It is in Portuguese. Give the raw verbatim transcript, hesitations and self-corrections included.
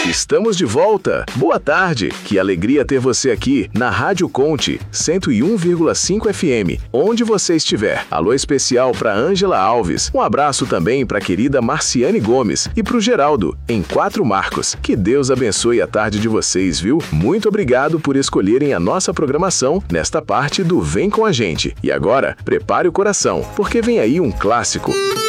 Estamos de volta! Boa tarde! Que alegria ter você aqui na Rádio Conte cento e um vírgula cinco F M, onde você estiver. Alô especial para Ângela Alves. Um abraço também para a querida Marciane Gomes e para o Geraldo, em Quatro Marcos. Que Deus abençoe a tarde de vocês, viu? Muito obrigado por escolherem a nossa programação nesta parte do Vem Com a Gente. E agora, prepare o coração, porque vem aí um clássico.